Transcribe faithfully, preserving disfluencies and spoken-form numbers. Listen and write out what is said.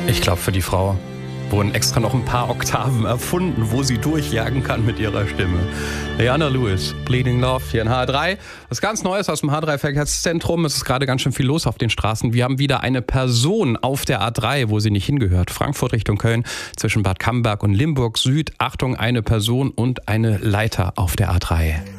Ich glaube, für die Frau wurden extra noch ein paar Oktaven erfunden, wo sie durchjagen kann mit ihrer Stimme. Leanna Lewis, Bleeding Love, hier in H R drei. Was ganz Neues aus dem H drei Verkehrszentrum. Es ist gerade ganz schön viel los auf den Straßen. Wir haben wieder eine Person auf der A drei, wo sie nicht hingehört. Frankfurt Richtung Köln, zwischen Bad Camberg und Limburg Süd. Achtung, eine Person und eine Leiter auf der A drei.